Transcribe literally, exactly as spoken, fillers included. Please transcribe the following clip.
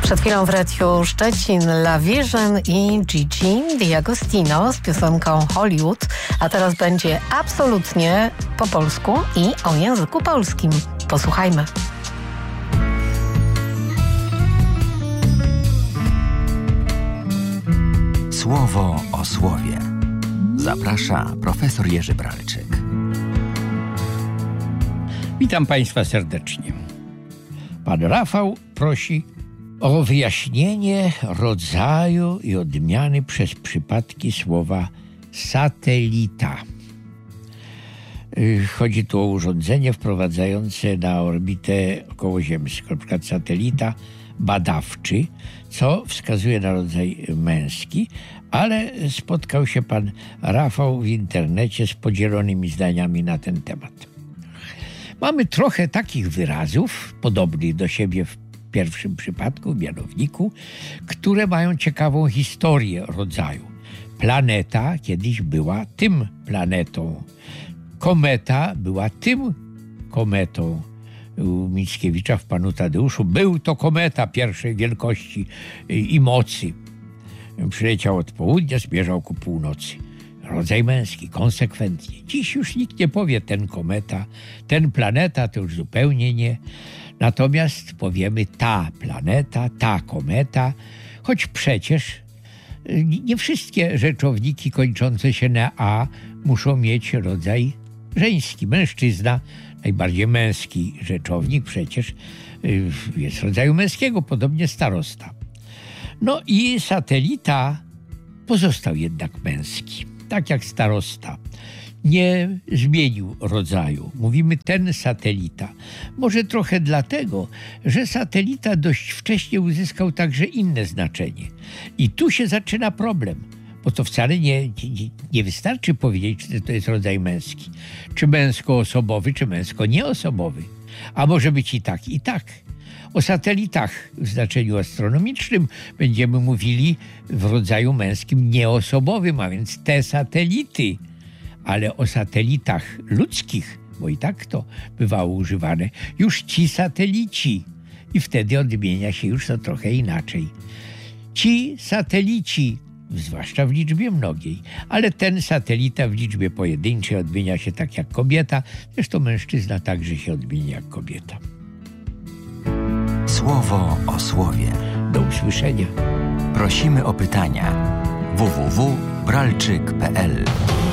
Przed chwilą w Radiu Szczecin La Vision i Gigi D'Agostino z piosenką Hollywood, a teraz będzie absolutnie po polsku i o języku polskim. Posłuchajmy. Słowo o słowie. Zaprasza profesor Jerzy Bralczyk. Witam Państwa serdecznie. Pan Rafał prosi o wyjaśnienie rodzaju i odmiany przez przypadki słowa satelita. Chodzi tu o urządzenie wprowadzające na orbitę okołoziemską, na przykład satelita badawczy, co wskazuje na rodzaj męski, ale spotkał się pan Rafał w internecie z podzielonymi zdaniami na ten temat. Mamy trochę takich wyrazów, podobnych do siebie w pierwszym przypadku, w mianowniku, które mają ciekawą historię rodzaju. Planeta kiedyś była tym planetą. Kometa była tym kometą. U Mickiewicza w Panu Tadeuszu był to kometa pierwszej wielkości i mocy. Przyleciał od południa, zmierzał ku północy. Rodzaj męski, konsekwentnie. Dziś już nikt nie powie ten kometa, ten planeta, to już zupełnie nie. Natomiast powiemy ta planeta, ta kometa, choć przecież nie wszystkie rzeczowniki kończące się na a muszą mieć rodzaj żeński. Mężczyzna, najbardziej męski rzeczownik przecież jest rodzaju męskiego, podobnie starosta. No i satelita pozostał jednak męski, tak jak starosta. Nie zmienił rodzaju. Mówimy ten satelita. Może trochę dlatego, że satelita dość wcześnie uzyskał także inne znaczenie. I tu się zaczyna problem, bo to wcale nie, nie, nie wystarczy powiedzieć, czy to jest rodzaj męski. Czy męskoosobowy, czy męsko-nieosobowy. A może być i tak, i tak. O satelitach w znaczeniu astronomicznym będziemy mówili w rodzaju męskim nieosobowym, a więc te satelity. Ale o satelitach ludzkich, bo i tak to bywało używane, już ci satelici. I wtedy odmienia się już to trochę inaczej. Ci satelici, zwłaszcza w liczbie mnogiej, ale ten satelita w liczbie pojedynczej odmienia się tak jak kobieta, zresztą mężczyzna także się odmienia jak kobieta. Słowo o słowie. Do usłyszenia. Prosimy o pytania. w w w kropka bralczyk kropka p l